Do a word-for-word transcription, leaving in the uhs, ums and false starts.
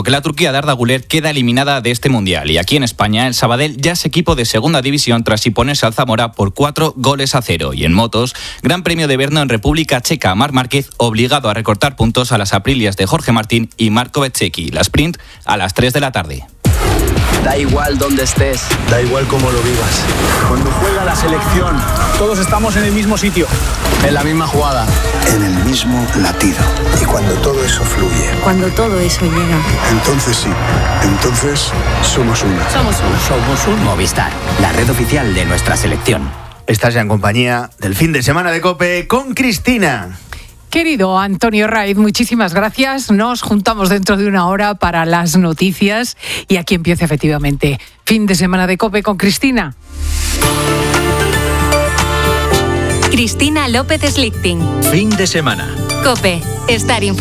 que la Turquía de Arda Güler queda eliminada de este Mundial. Y aquí en España, el Sabadell ya es equipo de segunda división tras imponerse al Zamora por cuatro goles a cero. Y en motos, Gran Premio de Brno en República Checa. Marc Márquez obligado a recortar puntos a las Aprilias de Jorge Martín y Marco Bezzecchi. La sprint a las tres de la tarde. Da igual dónde estés, da igual cómo lo vivas. Cuando juega la selección, todos estamos en el mismo sitio, en la misma jugada, en el mismo latido. Y cuando todo eso fluye, cuando todo eso llega, entonces sí, entonces somos uno. Somos uno. Somos uno. Movistar, la red oficial de nuestra selección. Estás ya en compañía del fin de semana de COPE con Cristina. Querido Antonio Raiz, muchísimas gracias. Nos juntamos dentro de una hora para las noticias y aquí empieza efectivamente fin de semana de COPE con Cristina. Cristina López Slichting. Fin de semana. COPE. Estar informado.